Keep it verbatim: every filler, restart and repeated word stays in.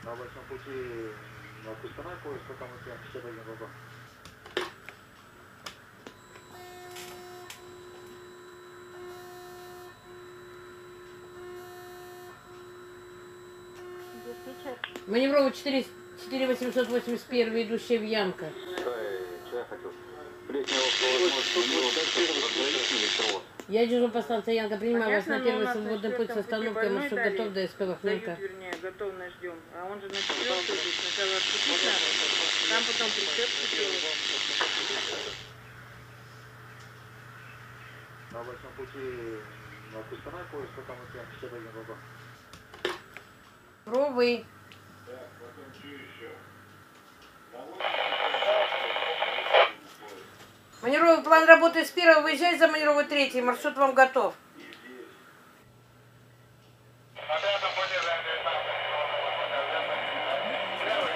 На восьмом пути на Кустанай поезд, потом у тебя шестьдесят один вагон. Маневровый четыре восемьсот восемьдесят один, идущая в Янка. Что я хотел? Летнего Я держу по станции Янка, принимаю вас на первый свободный путь с остановкой, маршрут готов до СП Вахненко. Вернее, готовность ждем. А он же на четвертую здесь сначала отпустить надо, там потом прицепку делать. На восьмом пути на Кустанай поезд, потом у тебя шестьдесят один вагон. Пробуй. Маневровый план работы с первого, выезжай за маневровый третий, маршрут вам готов.